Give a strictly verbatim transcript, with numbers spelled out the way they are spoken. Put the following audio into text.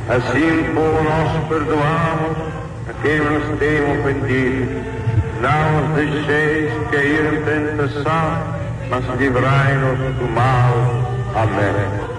assim como nós perdoamos a quem nos tem ofendido. Não os deixeis cair em tentação, mas livrai-nos do mal. Amém.